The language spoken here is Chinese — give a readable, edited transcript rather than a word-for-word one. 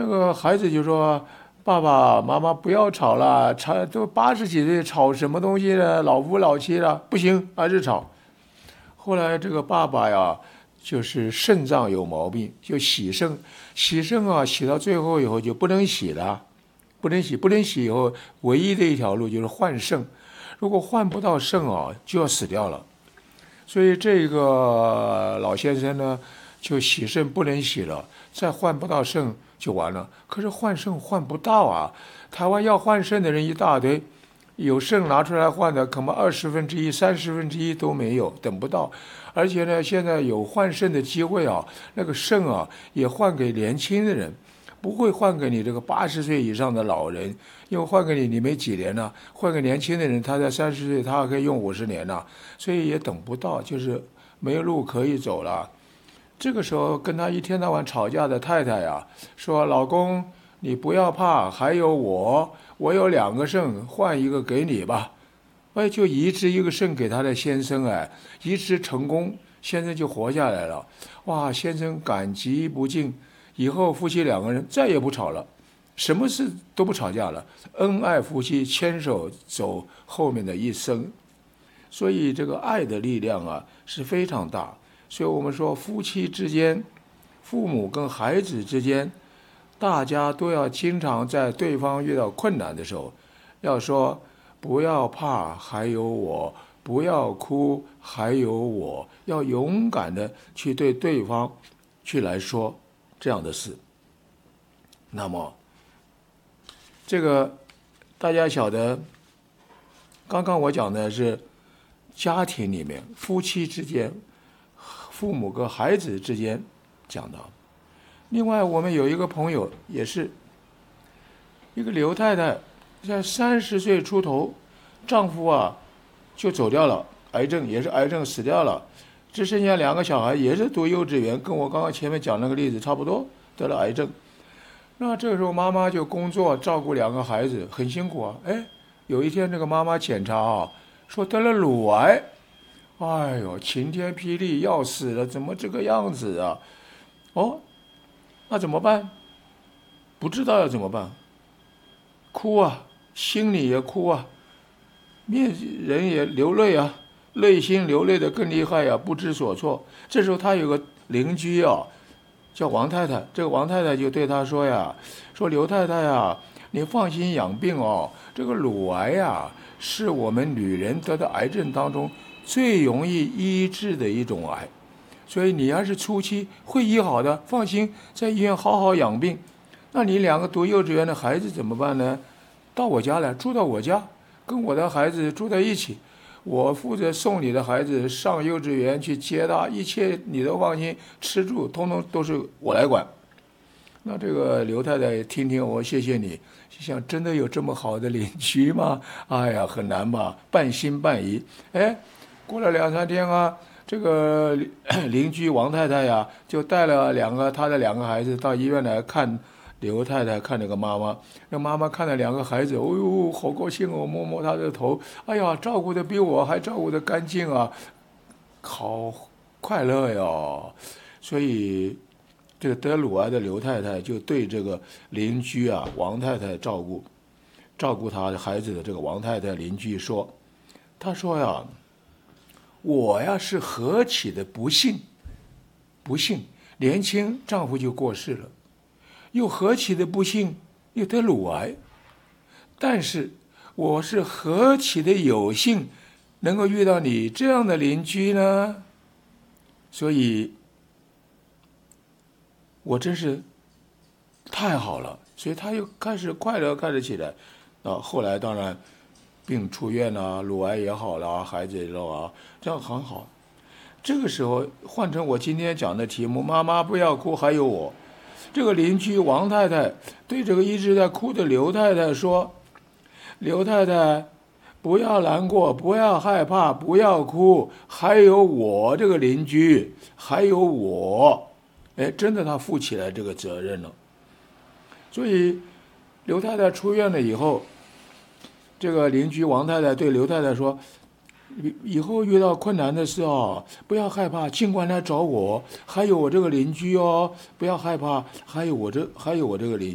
个孩子就说：“爸爸妈妈不要吵了，吵都80几岁，吵什么东西呢？老夫老妻了，不行，还是吵。”后来这个爸爸呀，就是肾脏有毛病，就洗肾，洗肾啊，洗到最后以后就不能洗了，不能洗以后，唯一的一条路就是换肾，如果换不到肾啊，就要死掉了。所以这个老先生呢，就洗肾不能洗了，再换不到肾就完了。可是换肾换不到啊，台湾要换肾的人一大堆，有肾拿出来换的，恐怕1/20、1/30都没有，等不到。而且呢，现在有换肾的机会啊，那个肾啊也换给年轻的人，不会换给你这个80岁以上的老人，因为换给你没几年呢，换给年轻的人，他在30岁他还可以用50年呢，所以也等不到，就是没有路可以走了。这个时候跟他一天到晚吵架的太太呀，说：“老公，你不要怕，还有我有2个肾，换一个给你吧。”哎，就移植一个肾给他的先生，哎，移植成功，先生就活下来了。哇，先生感激不尽，以后夫妻2个人再也不吵了，什么事都不吵架了，恩爱夫妻牵手走后面的一生。所以这个爱的力量啊是非常大。所以我们说夫妻之间，父母跟孩子之间，大家都要经常在对方遇到困难的时候，要说不要怕，还有我；不要哭，还有我。要勇敢的去对对方去来说这样的事。那么这个大家晓得，刚刚我讲的是家庭里面夫妻之间，父母跟孩子之间讲的。另外我们有一个朋友，也是一个刘太太，在30岁出头，丈夫啊就走掉了，癌症，也是癌症死掉了，只剩下2个小孩，也是读幼稚园，跟我刚刚前面讲那个例子差不多，得了癌症。那这个时候妈妈就工作照顾2个孩子，很辛苦啊。哎，有一天这个妈妈检查啊，说得了乳癌。哎呦，晴天霹雳，要死了，怎么这个样子啊？哦，那怎么办？不知道要怎么办，哭啊，心里也哭啊，人也流泪啊，内心流泪的更厉害呀，不知所措。这时候他有个邻居啊，叫王太太，这个王太太就对他说呀，说刘太太呀，你放心养病哦，这个乳癌呀，是我们女人得的癌症当中最容易医治的一种癌，所以你要是初期会医好的，放心，在医院好好养病。那你2个读幼稚园的孩子怎么办呢？到我家来，住到我家，跟我的孩子住在一起，我负责送你的孩子上幼稚园去接他，一切你都放心，吃住通通都是我来管。那这个刘太太听听我，谢谢你，想真的有这么好的邻居吗？哎呀，很难吧，半信半疑。哎，过了2、3天啊，这个邻居王太太呀，就带了她的2个孩子到医院来看刘太太，看那个妈妈。那妈妈看了2个孩子，哦呦，好高兴哦，摸摸她的头，哎呀，照顾的比我还照顾的干净啊，好快乐哟。所以这个得乳癌的刘太太就对这个邻居啊王太太照顾她的孩子的这个王太太邻居说，她说呀，我呀是何其的不幸，年轻丈夫就过世了，又何其的不幸，又得乳癌，但是我是何其的有幸，能够遇到你这样的邻居呢？所以我真是太好了，所以他又开始快乐开始起来。后来当然病出院了，乳癌也好了，孩子也好了，这样很好。这个时候换成我今天讲的题目，妈妈不要哭，还有我。这个邻居王太太对这个一直在哭的刘太太说，刘太太不要难过，不要害怕，不要哭，还有我这个邻居，还有我。哎，真的他负起来这个责任了。所以刘太太出院了以后，这个邻居王太太对刘太太说，以后遇到困难的事哦，不要害怕，尽管来找我，还有我这个邻居哦，不要害怕，还有我这个邻居。